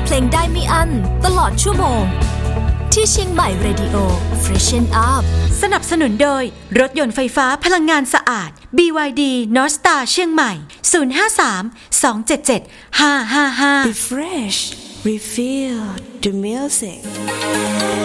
เพลงได้ไม่อั้นตลอดชั่วโมงที่เชียงใหม่ Radio Freshen Up สนับสนุนโดยรถยนต์ไฟฟ้าพลังงานสะอาด BYD North Star เชียงใหม่ 053 277 555 Refresh Refill the music